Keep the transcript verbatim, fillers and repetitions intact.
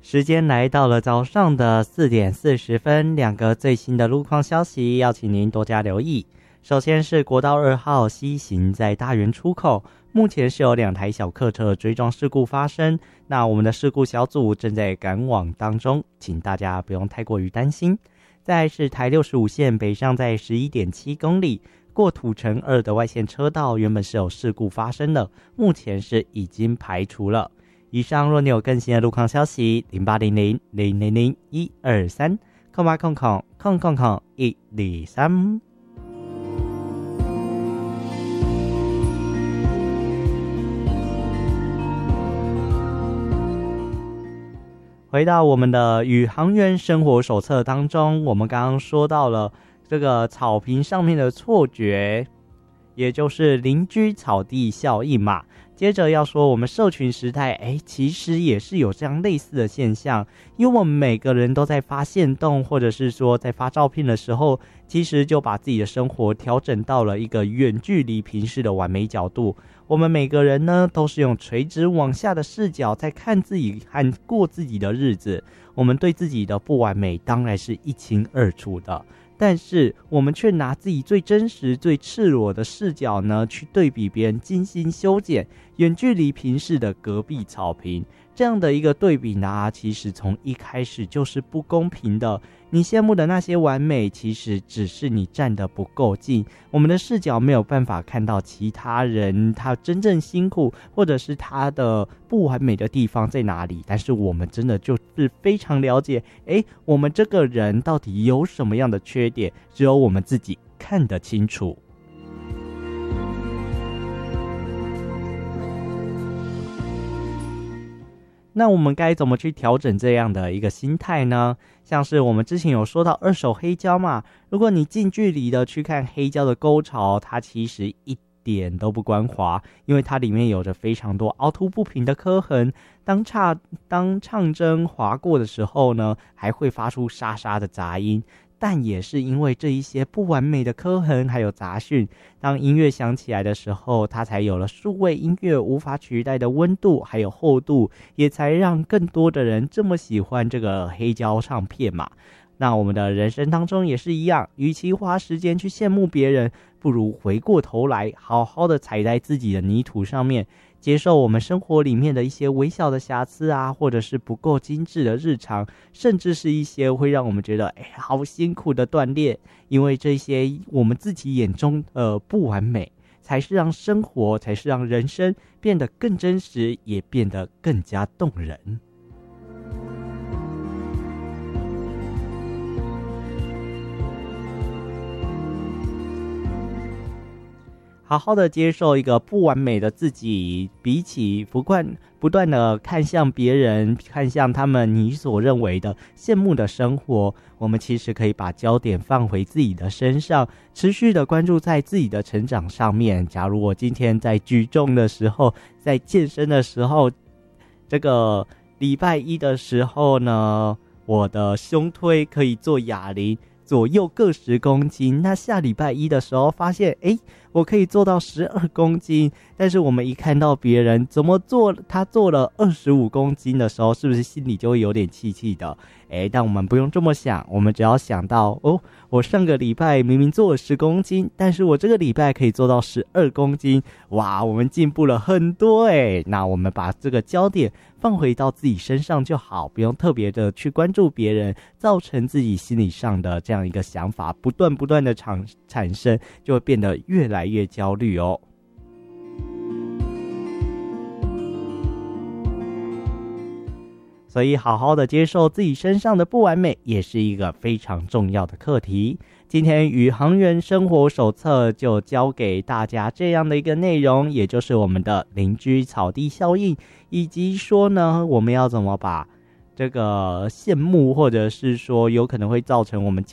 时间来到了早上的四点四十分，两个最新的路况消息要请您多加留意。首先是国道二号西行在大园出口，目前是有两台小客车追撞事故发生，那我们的事故小组正在赶往当中，请大家不用太过于担心。再来是台六十五线北上在 十一点七公里，过土城二的外线车道原本是有事故发生的，目前是已经排除了。以上若你有更新的路况消息，零八零零零零零一二三空八空空空空空一二三。回到我们的宇航员生活手册当中，我们刚刚说到了这个草坪上面的错觉，也就是邻居草地效应嘛。接着要说我们社群时代，诶，其实也是有这样类似的现象，因为我们每个人都在发限动，或者是说在发照片的时候，其实就把自己的生活调整到了一个远距离平视的完美角度。我们每个人呢，都是用垂直往下的视角在看自己和过自己的日子，我们对自己的不完美当然是一清二楚的。但是我们却拿自己最真实最赤裸的视角呢，去对比别人精心修剪远距离平视的隔壁草坪，这样的一个对比呢，其实从一开始就是不公平的。你羡慕的那些完美，其实只是你站得不够近，我们的视角没有办法看到其他人他真正辛苦，或者是他的不完美的地方在哪里。但是我们真的就是非常了解，诶，我们这个人到底有什么样的缺点，只有我们自己看得清楚。那我们该怎么去调整这样的一个心态呢？像是我们之前有说到二手黑胶嘛，如果你近距离的去看黑胶的沟槽，它其实一点都不光滑，因为它里面有着非常多凹凸不平的刻痕，当唱当唱针划过的时候呢，还会发出沙沙的杂音。但也是因为这一些不完美的刻痕还有杂讯，当音乐响起来的时候，它才有了数位音乐无法取代的温度还有厚度，也才让更多的人这么喜欢这个黑胶唱片嘛。那我们的人生当中也是一样，与其花时间去羡慕别人，不如回过头来好好的踩在自己的泥土上面，接受我们生活里面的一些微小的瑕疵啊，或者是不够精致的日常，甚至是一些会让我们觉得哎好辛苦的锻炼，因为这些我们自己眼中呃不完美，才是让生活，才是让人生变得更真实，也变得更加动人。好好的接受一个不完美的自己，比起不断不断的看向别人，看向他们你所认为的羡慕的生活，我们其实可以把焦点放回自己的身上，持续的关注在自己的成长上面。假如我今天在举重的时候，在健身的时候，这个礼拜一的时候呢，我的胸推可以做哑铃，左右各十公斤，那下礼拜一的时候发现，诶，我可以做到十二公斤，但是我们一看到别人怎么做，他做了二十五公斤的时候，是不是心里就会有点气气的？诶，但我们不用这么想，我们只要想到，哦，我上个礼拜明明做了十公斤，但是我这个礼拜可以做到十二公斤，哇，我们进步了很多诶。那我们把这个焦点放回到自己身上就好，不用特别的去关注别人，造成自己心理上的这样一个想法不断不断的产产生，就会变得越来越焦虑哦。所以好好的接受自己身上的不完美，也是一个非常重要的课题。今天宇航员生活手册就教给大家这样的一个内容，也就是我们的邻居草地效应，以及说呢，我们要怎么把这个羡慕，或者是说有可能会造成我们